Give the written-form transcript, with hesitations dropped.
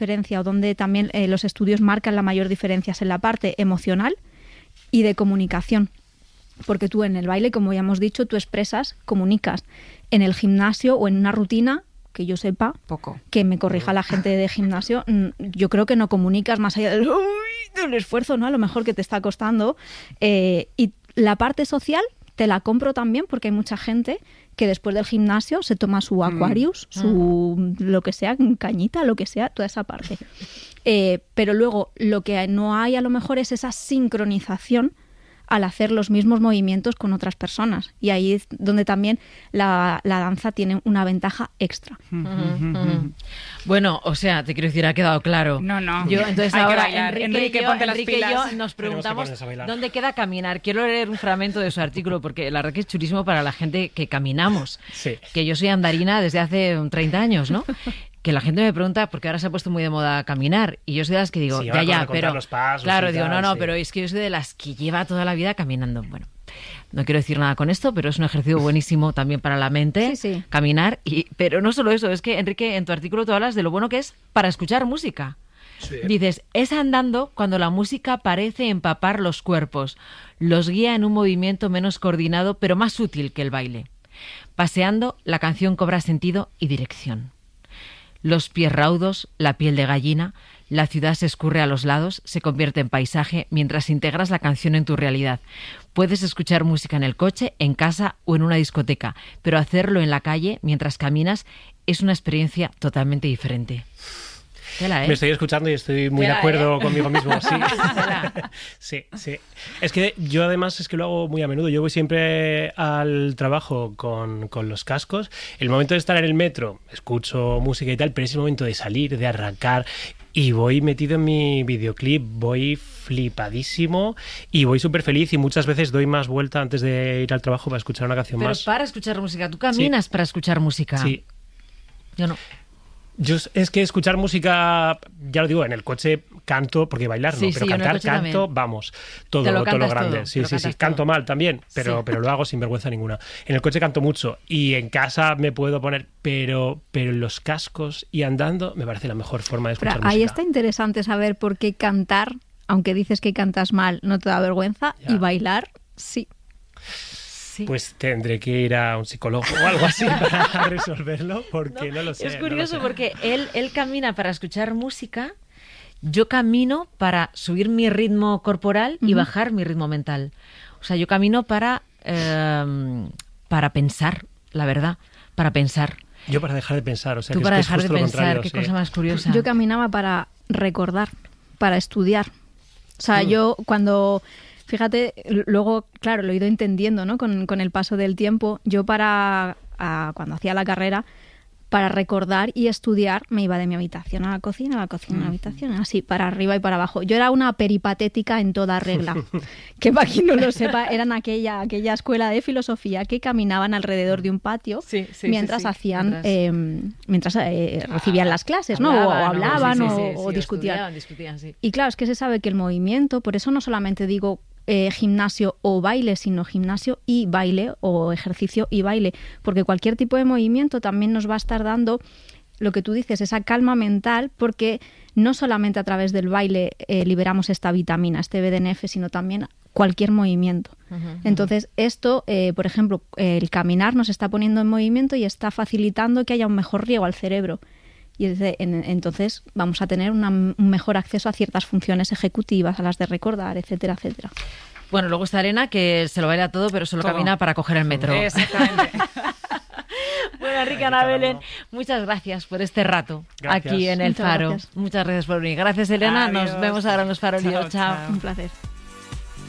diferencia o donde también los estudios marcan la mayor diferencia es en la parte emocional y de comunicación. Porque tú en el baile, como ya hemos dicho, tú expresas, comunicas. En el gimnasio o en una rutina, que yo sepa, poco. Que me corrija la gente de gimnasio, yo creo que no comunicas más allá del esfuerzo, ¿no? A lo mejor que te está costando. Y la parte social te la compro también porque hay mucha gente que después del gimnasio se toma su Aquarius, su lo que sea, cañita, lo que sea, toda esa parte. Pero luego lo que no hay a lo mejor es esa sincronización al hacer los mismos movimientos con otras personas. Y ahí es donde también la danza tiene una ventaja extra. Bueno, o sea, te quiero decir, ha quedado claro. No. Yo, entonces hay ahora que bailar. Enrique ponte las y pilas. yo nos preguntamos que dónde queda caminar. Quiero leer un fragmento de su artículo porque la verdad que es chulísimo para la gente que caminamos. Sí. Que yo soy andarina desde hace 30 años, ¿no? Que la gente me pregunta, porque ahora se ha puesto muy de moda caminar, y yo soy de las que digo, sí, pero los pasos claro, digo, tal, no, sí. pero es que yo soy de las que lleva toda la vida caminando. Bueno, no quiero decir nada con esto, pero es un ejercicio buenísimo también para la mente, sí. Caminar, pero no solo eso, es que, Enrique, en tu artículo tú hablas de lo bueno que es para escuchar música. Sí. Dices, es andando cuando la música parece empapar los cuerpos, los guía en un movimiento menos coordinado, pero más útil que el baile. Paseando, la canción cobra sentido y dirección. Los pies raudos, la piel de gallina, la ciudad se escurre a los lados, se convierte en paisaje mientras integras la canción en tu realidad. Puedes escuchar música en el coche, en casa o en una discoteca, pero hacerlo en la calle mientras caminas es una experiencia totalmente diferente. Tela, ¿eh? Me estoy escuchando y estoy muy de acuerdo conmigo mismo. Sí. Sí. Es que yo además es que lo hago muy a menudo. Yo voy siempre al trabajo con los cascos. El momento de estar en el metro, escucho música y tal, pero es el momento de salir, de arrancar. Y voy metido en mi videoclip, voy flipadísimo y voy súper feliz y muchas veces doy más vuelta antes de ir al trabajo para escuchar una canción más. Pero para escuchar música, ¿tú caminas para escuchar música? Sí. Yo no. Yo es que escuchar música, ya lo digo, en el coche canto, porque bailar no, pero cantar, canto, también. vamos, todo lo grande. Todo, sí. Canto mal también, pero lo hago sin vergüenza ninguna. En el coche canto mucho y en casa me puedo poner, pero en los cascos y andando me parece la mejor forma de escuchar música. Ahí está interesante saber por qué cantar, aunque dices que cantas mal, no te da vergüenza, y bailar, sí. Pues tendré que ir a un psicólogo o algo así para resolverlo, porque no lo sé. Es curioso porque él camina para escuchar música, yo camino para subir mi ritmo corporal y bajar mi ritmo mental. O sea, yo camino para pensar, la verdad, para pensar. Yo para dejar de pensar, o sea, tú que para es dejar de pensar, qué sí. cosa más curiosa. Yo caminaba para recordar, para estudiar. O sea, yo cuando... Fíjate, luego, claro, lo he ido entendiendo, ¿no? Con el paso del tiempo. Yo cuando hacía la carrera, para recordar y estudiar, me iba de mi habitación a la cocina, a la habitación, así, para arriba y para abajo. Yo era una peripatética en toda regla. Que para quien no lo sepa, eran aquella escuela de filosofía que caminaban alrededor de un patio mientras hacían, mientras recibían las clases, ¿no? O hablaban o discutían. Discutían, sí. Y claro, es que se sabe que el movimiento, por eso no solamente digo gimnasio o baile, sino gimnasio y baile o ejercicio y baile, porque cualquier tipo de movimiento también nos va a estar dando lo que tú dices, esa calma mental, porque no solamente a través del baile liberamos esta vitamina, este BDNF, sino también cualquier movimiento. Entonces, esto, por ejemplo, el caminar nos está poniendo en movimiento y está facilitando que haya un mejor riego al cerebro. Y entonces vamos a tener un mejor acceso a ciertas funciones ejecutivas, a las de recordar, etcétera, etcétera. Bueno, luego está Elena, que se lo baila todo, pero solo camina para coger el metro. Exactamente. Bueno, Enrique, Ana Belén, muchas gracias por este rato aquí en El Faro. Muchas gracias por venir. Gracias, Elena. Adiós. Nos vemos ahora en Los Farolillos. Chao. Un placer.